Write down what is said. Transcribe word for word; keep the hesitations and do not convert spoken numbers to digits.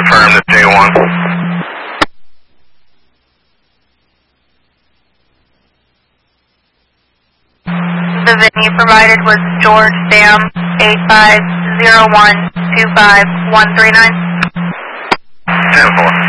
confirmed at J one. The venue provided was George Sam, eight five zero one two five one three nine. ten four.